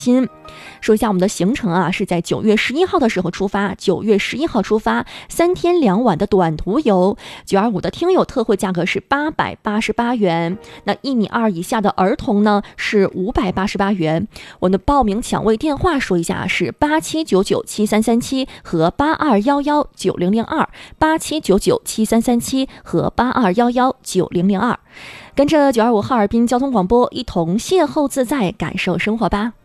说一下我们的行程啊，是在9月11号的时候出发，9月11号出发，3天2晚的短途游，925的听友特惠价格是888元，那1.2米以下的儿童呢是588元。我们的报名抢位电话说一下是87997337和82119002，87997337和82119002。跟着925哈尔滨交通广播一同邂逅自在，感受生活吧。